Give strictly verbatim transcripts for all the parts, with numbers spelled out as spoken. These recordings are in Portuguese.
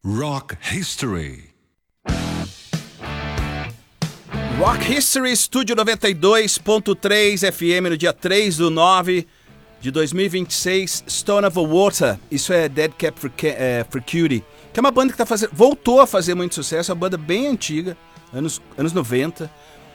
Rock History. Rock History, Estúdio noventa e dois ponto três F M, no dia três do nove de dois mil e vinte e seis, Stone of a Water. Isso é Dead Cap for, é, for Cutie, que é uma banda que tá fazendo, voltou a fazer muito sucesso, é uma banda bem antiga, anos, anos noventa,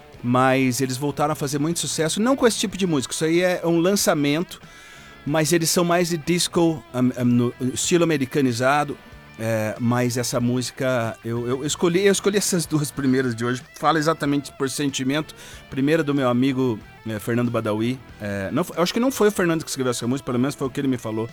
mas eles voltaram a fazer muito sucesso, não com esse tipo de música, isso aí é um lançamento, mas eles são mais de disco, um, um, no estilo americanizado. É, mas essa música, eu, eu, escolhi, eu escolhi essas duas primeiras de hoje, fala exatamente por sentimento. Primeira do meu amigo é, Fernando Badawi, é, não, eu acho que não foi o Fernando que escreveu essa música, pelo menos foi o que ele me falou,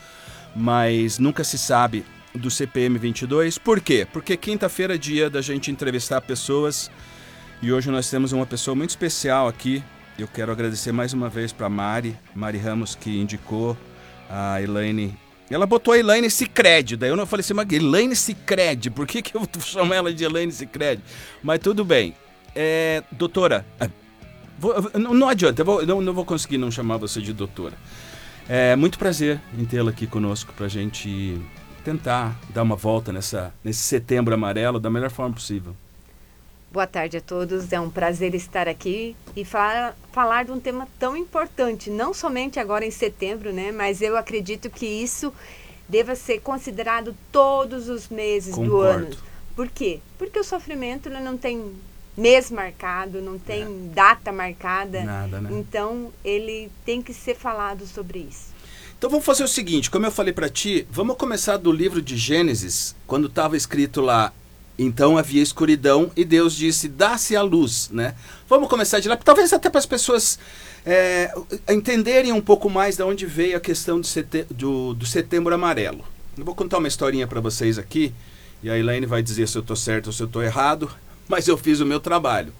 mas nunca se sabe, do C P M vinte e dois. Por quê? Porque quinta-feira é dia da gente entrevistar pessoas, e hoje nós temos uma pessoa muito especial aqui. Eu quero agradecer mais uma vez para Mari, Mari Ramos, que indicou a Elaine. Ela botou a Elaine Cicred, daí eu não falei assim, mas Elaine Cicred, por que, que eu chamo ela de Elaine Cicred? Mas tudo bem. É, doutora, vou, não, não adianta, eu vou, não, não vou conseguir não chamar você de doutora. É muito prazer em tê-la aqui conosco pra gente tentar dar uma volta nessa, nesse setembro amarelo da melhor forma possível. Boa tarde a todos, é um prazer estar aqui e falar, falar de um tema tão importante, não somente agora em setembro, né? Mas eu acredito que isso deva ser considerado todos os meses Concordo. do ano. Por quê? Porque o sofrimento ele não tem mês marcado, não tem é. data marcada, Nada, né? Então ele tem que ser falado sobre isso. Então vamos fazer o seguinte, como eu falei para ti, vamos começar do livro de Gênesis, quando estava escrito lá, então havia escuridão e Deus disse, dá-se a luz, né? Vamos começar de lá, talvez até para as pessoas é, entenderem um pouco mais de onde veio a questão do, sete, do, do setembro amarelo. Eu vou contar uma historinha para vocês aqui, e a Elaine vai dizer se eu estou certo ou se eu estou errado, mas eu fiz o meu trabalho.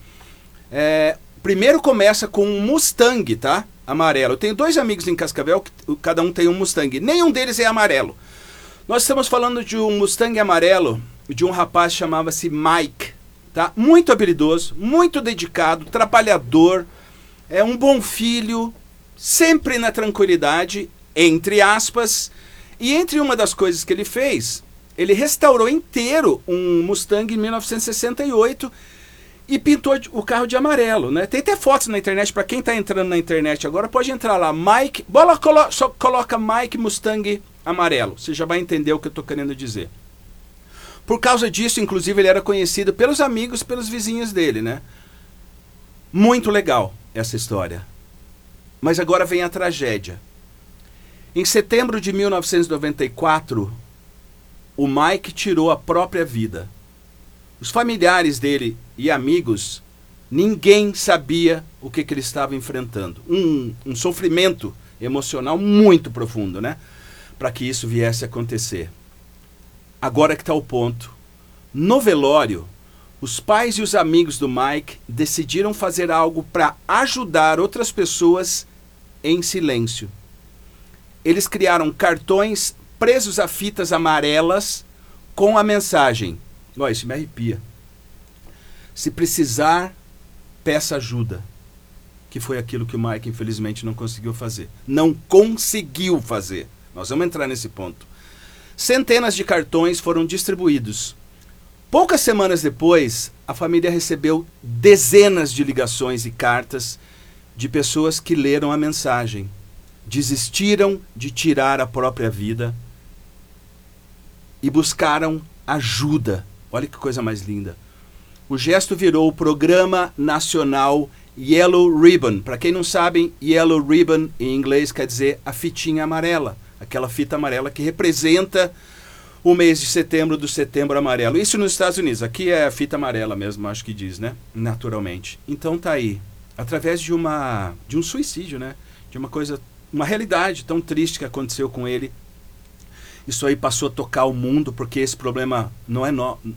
É, primeiro começa com um Mustang, tá? Amarelo. Eu tenho dois amigos em Cascavel, que cada um tem um Mustang, nenhum deles é amarelo. Nós estamos falando de um Mustang amarelo, de um rapaz que chamava-se Mike, tá? Muito habilidoso, muito dedicado, trabalhador, é um bom filho, sempre na tranquilidade, entre aspas, e entre uma das coisas que ele fez, ele restaurou inteiro um Mustang em mil novecentos e sessenta e oito e pintou o carro de amarelo, né? Tem até fotos na internet, para quem está entrando na internet agora, pode entrar lá, Mike, bola, colo, só coloca Mike Mustang amarelo, você já vai entender o que eu estou querendo dizer. Por causa disso, inclusive, ele era conhecido pelos amigos, pelos vizinhos dele, né? Muito legal essa história. Mas agora vem a tragédia. Em setembro de mil novecentos e noventa e quatro, o Mike tirou a própria vida. Os familiares dele e amigos, ninguém sabia o que, que ele estava enfrentando. Um, um sofrimento emocional muito profundo, né? Para que isso viesse a acontecer. Agora que está o ponto. No velório, os pais e os amigos do Mike decidiram fazer algo para ajudar outras pessoas em silêncio. Eles criaram cartões presos a fitas amarelas com a mensagem. Olha, isso me arrepia. Se precisar, peça ajuda. Que foi aquilo que o Mike, infelizmente, não conseguiu fazer. Não conseguiu fazer. Nós vamos entrar nesse ponto. Centenas de cartões foram distribuídos. Poucas semanas depois, a família recebeu dezenas de ligações e cartas de pessoas que leram a mensagem, desistiram de tirar a própria vida e buscaram ajuda. Olha que coisa mais linda. O gesto virou o Programa Nacional Yellow Ribbon. Para quem não sabe, Yellow Ribbon em inglês quer dizer a fitinha amarela. Aquela fita amarela que representa o mês de setembro do setembro amarelo. Isso nos Estados Unidos. Aqui é a fita amarela mesmo, acho que diz, né? Naturalmente. Então tá aí. Através de uma de um suicídio, né? De uma coisa, uma realidade tão triste que aconteceu com ele. Isso aí passou a tocar o mundo, porque esse problema não é, no,